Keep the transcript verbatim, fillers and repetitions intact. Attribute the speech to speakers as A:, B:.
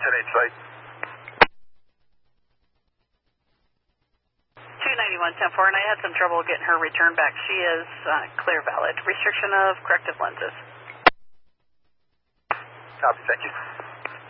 A: ten eight site.
B: two ninety-one ten four, and I had some trouble getting her returned back. She is uh, clear valid. Restriction of corrective lenses.
A: Copy, thank you.